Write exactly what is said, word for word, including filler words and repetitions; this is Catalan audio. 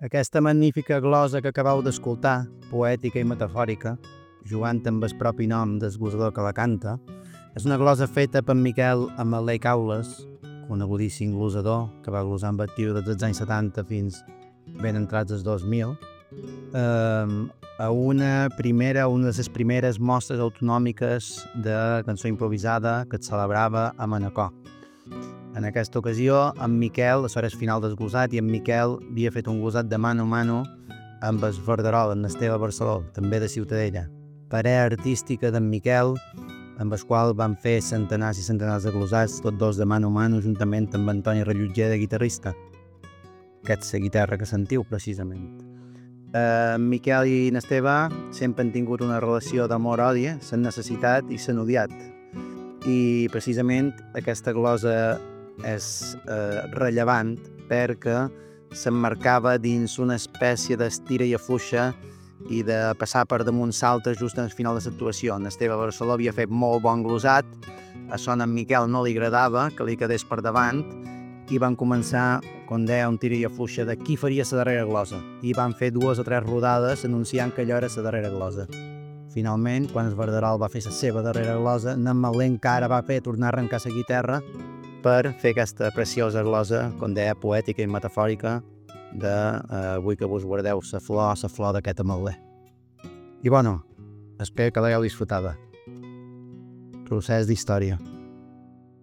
Aquesta magnífica glosa que acabeu d'escoltar, poètica i metafòrica, jugant amb el propi nom del glosador que la canta, és una glosa feta per Miquel Ametller i Caules, conegudíssim glosador, que va glosar amb actiu des dels anys setanta fins ben entrats els dos mil, eh, a una primera, una de les primeres mostres autonòmiques de cançó improvisada que es celebrava a Manacor. En aquesta ocasió, en Miquel, això era el final del glosat, i en Miquel havia fet un glosat de mano a mano amb el Verderol, en Esteve Barceló, també de Ciutadella. Parella artística d'en Miquel, amb el qual van fer centenars i centenars de glosats, tots dos de mano a mano, juntament amb Antoni Rellotger de guitarrista. Aquesta és la guitarra que sentiu, precisament. Eh, Miquel i en Esteve sempre han tingut una relació d'amor-odi, s'han necessitat i s'han odiat. I precisament aquesta glosa és eh, rellevant perquè s'emmarcava dins una espècie d'estira i afluixa i de passar per damunt saltes just al final de l'actuació. En Esteve Barceló havia fet molt bon glosat, això a en Miquel no li agradava que li quedés per davant i van començar, com deia, un tira i afluixa de qui faria la darrera glosa, i van fer dues o tres rodades anunciant que allò era la darrera glosa. Finalment, quan el Verderol va fer la seva darrera glosa, en Ametller encara va fer tornar a arrencar la guitarra per fer aquesta preciosa glosa, com deia, poètica i metafòrica de eh, vull que vos guardeu la flor, la flor d'aquest Ametller. I bueno, espero que l'hagueu disfrutada. Procés d'història.